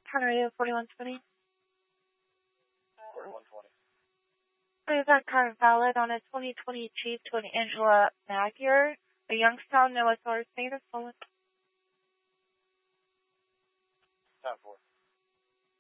Counter Radio 4120. 4120. Is that car valid on a 2020 Chief to an Angela Magyar, a Youngstown, Noah Source, Stolen? Time for